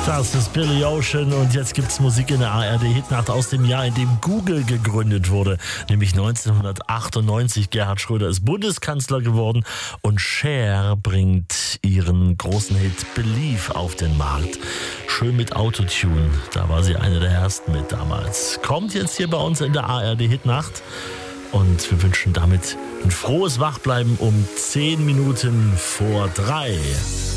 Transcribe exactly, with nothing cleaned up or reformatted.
Das ist Billy Ocean und jetzt gibt's Musik in der A R D-Hitnacht aus dem Jahr, in dem Google gegründet wurde, nämlich neunzehnhundertachtundneunzig. Gerhard Schröder ist Bundeskanzler geworden und Cher bringt ihren großen Hit Believe auf den Markt. Schön mit Autotune, da war sie eine der ersten mit damals. Kommt jetzt hier bei uns in der A R D-Hitnacht und wir wünschen damit ein frohes Wachbleiben um zehn Minuten vor drei.